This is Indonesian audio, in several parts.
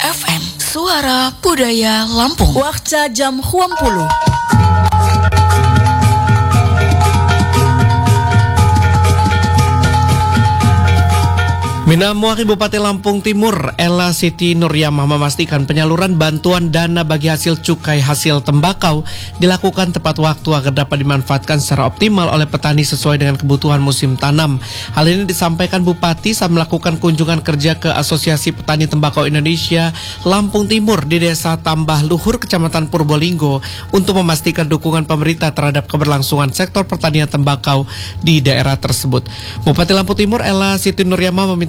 FM, Suara Budaya Lampung. Waktu jam 20. Minamuari Bupati Lampung Timur, Ella Siti Nuryamah memastikan penyaluran bantuan dana bagi hasil cukai hasil tembakau dilakukan tepat waktu agar dapat dimanfaatkan secara optimal oleh petani sesuai dengan kebutuhan musim tanam. Hal ini disampaikan Bupati saat melakukan kunjungan kerja ke Asosiasi Petani Tembakau Indonesia Lampung Timur di Desa Tambah Luhur, Kecamatan Purbolinggo untuk memastikan dukungan pemerintah terhadap keberlangsungan sektor pertanian tembakau di daerah tersebut. Bupati Lampung Timur Ella Siti Nuryamah meminta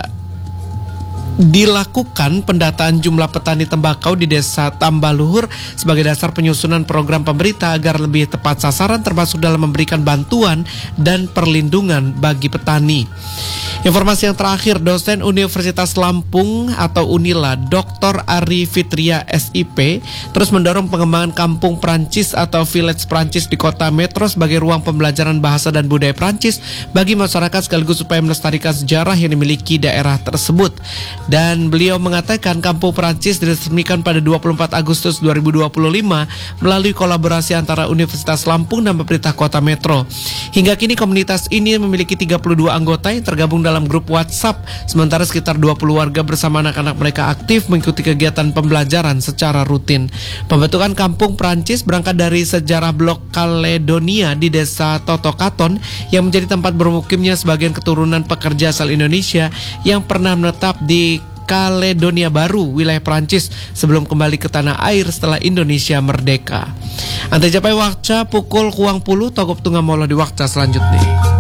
dilakukan pendataan jumlah petani tembakau di Desa Tambah Luhur sebagai dasar penyusunan program pemerintah agar lebih tepat sasaran termasuk dalam memberikan bantuan dan perlindungan bagi petani. Informasi yang terakhir, dosen Universitas Lampung atau Unila, Dr. Ari Fitria SIP, terus mendorong pengembangan kampung Prancis atau village Prancis di kota metro sebagai ruang pembelajaran bahasa dan budaya Prancis bagi masyarakat sekaligus supaya melestarikan sejarah yang dimiliki daerah tersebut. Dan beliau mengatakan kampung Prancis diresmikan pada 24 Agustus 2025 melalui kolaborasi antara Universitas Lampung dan pemerintah kota metro. Hingga kini komunitas ini memiliki 32 anggota yang tergabung dalam grup WhatsApp, sementara sekitar 20 warga bersama anak-anak mereka aktif mengikuti kegiatan pembelajaran secara rutin. Pembentukan kampung Prancis berangkat dari sejarah blok Kaledonia di desa Totokaton yang menjadi tempat bermukimnya sebagian keturunan pekerja asal Indonesia yang pernah menetap di Kaledonia Baru, wilayah Prancis sebelum kembali ke tanah air setelah Indonesia merdeka. Ante japai wakca pukul 20 togop tunggal molo di wakca selanjutnya.